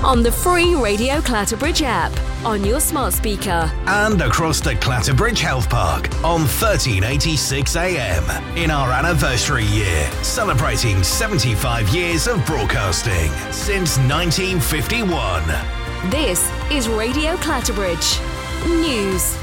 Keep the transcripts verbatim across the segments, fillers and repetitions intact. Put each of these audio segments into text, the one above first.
on the free Radio Clatterbridge app, on your smart speaker, and across the Clatterbridge Health Park on thirteen eighty-six A M in our anniversary year, celebrating seventy-five years of broadcasting since nineteen fifty-one. This is Radio Clatterbridge News.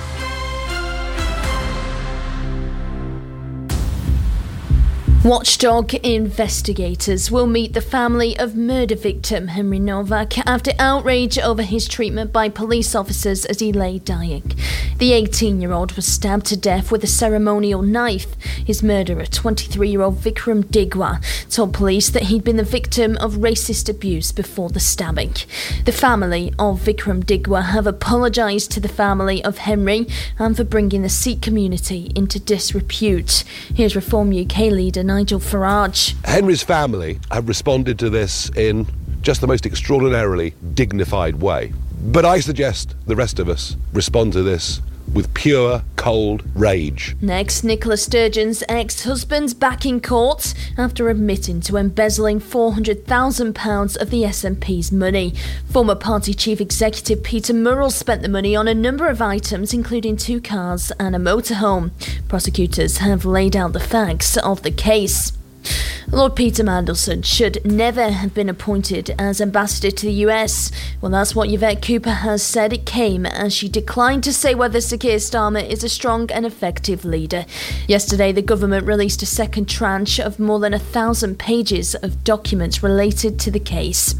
Watchdog investigators will meet the family of murder victim Henry Novak after outrage over his treatment by police officers as he lay dying. The eighteen-year-old was stabbed to death with a ceremonial knife. His murderer, twenty-three-year-old Vikram Digwa, told police that he'd been the victim of racist abuse before the stabbing. The family of Vikram Digwa have apologised to the family of Henry and for bringing the Sikh community into disrepute. Here's Reform U K leader Nigel Farage. Henry's family have responded to this in just the most extraordinarily dignified way. But I suggest the rest of us respond to this with pure, cold rage. Next, Nicola Sturgeon's ex-husband's back in court after admitting to embezzling four hundred thousand pounds of the S N P's money. Former party chief executive Peter Murrell spent the money on a number of items, including two cars and a motorhome. Prosecutors have laid out the facts of the case. Lord Peter Mandelson should never have been appointed as ambassador to the U S. Well, that's what Yvette Cooper has said. It came as she declined to say whether Sir Keir Starmer is a strong and effective leader. Yesterday, the government released a second tranche of more than a thousand pages of documents related to the case.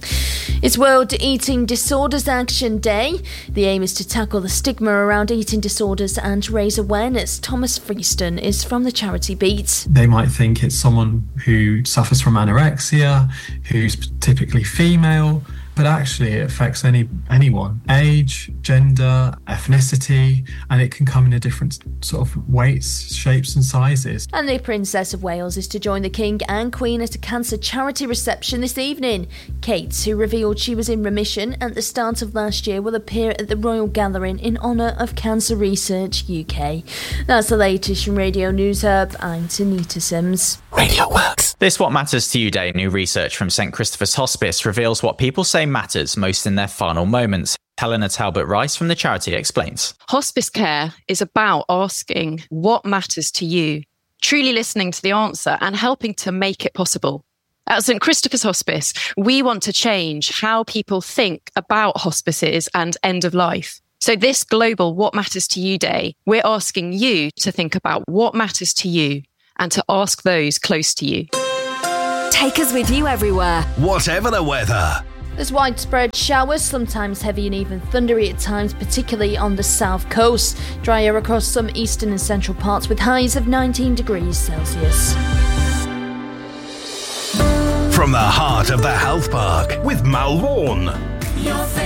It's World Eating Disorders Action Day. The aim is to tackle the stigma around eating disorders and raise awareness. Thomas Freeston is from the charity Beat. They might think it's someone who suffers from anorexia, who's typically female, but actually it affects any anyone, age, gender, ethnicity, and it can come in a different sort of weights, shapes and sizes. And the Princess of Wales is to join the King and Queen at a cancer charity reception this evening. Kate, who revealed she was in remission at the start of last year, will appear at the Royal Gathering in honour of Cancer Research U K. That's the latest from Radio News Hub. I'm Tanita Sims. Radio Works. This What Matters to You Day new research from St Christopher's Hospice reveals what people say matters most in their final moments. Helena Talbot-Rice from the charity explains. Hospice care is about asking what matters to you, truly listening to the answer and helping to make it possible. At St Christopher's Hospice, we want to change how people think about hospices and end of life. So this global What Matters to You Day, we're asking you to think about what matters to you and to ask those close to you. Take us with you everywhere, whatever the weather. There's widespread showers, sometimes heavy and even thundery at times, particularly on the south coast. Drier across some eastern and central parts with highs of nineteen degrees Celsius. From the heart of the health park with Mal Vaughan.